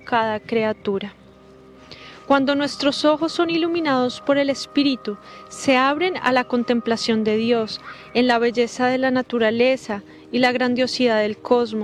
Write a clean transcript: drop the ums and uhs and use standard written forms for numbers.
cada criatura. Cuando nuestros ojos son iluminados por el Espíritu, se abren a la contemplación de Dios, en la belleza de la naturaleza y la grandiosidad del cosmos.